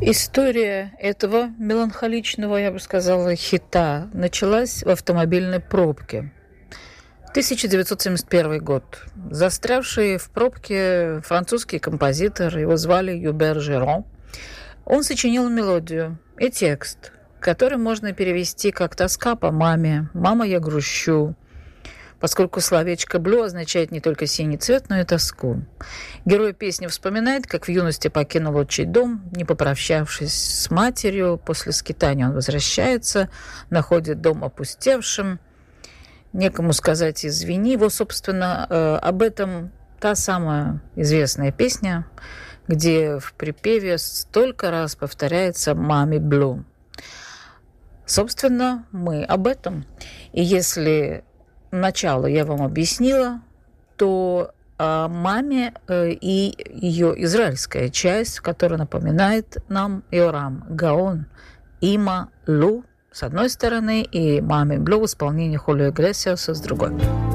История этого меланхоличного, я бы сказала, хита началась в автомобильной пробке. 1971 год. Застрявший в пробке французский композитор, его звали Юбер Жерон, он сочинил мелодию и текст, который можно перевести как «Тоска по маме», «Мама, я грущу», поскольку словечко «блю» означает не только синий цвет, но и тоску. Герой песни вспоминает, как в юности покинул отчий дом, не попрощавшись с матерью. После скитания он возвращается, находит дом опустевшим, некому сказать «извини». Вот, собственно, об этом та самая известная песня, где в припеве столько раз повторяется «маме блю». Собственно, мы об этом. И если начало я вам объяснила, то о маме и ее израильская часть, которая напоминает нам Йорам Гаон, Има Лу с одной стороны и маме Блю в исполнении Хулио Иглесиаса с другой.